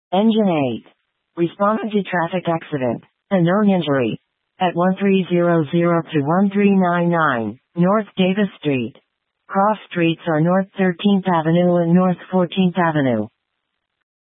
Engine 8. Responded to traffic accident. A known injury. At 1300 to 1399, North Davis Street. Cross streets are North 13th Avenue and North 14th Avenue.